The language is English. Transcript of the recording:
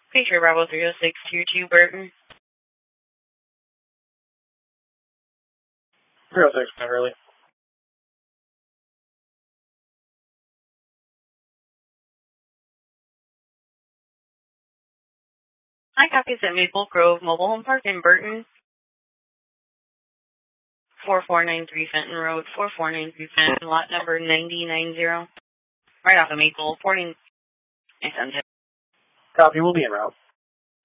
Patriot Bravo 30622 Burton. 306 Beverly. Hi, copies at Maple Grove Mobile Home Park in Burton. 4493 Fenton Road, 4493 Fenton, lot number 9090. Right off of Maple, 40. Copy, we'll be en route.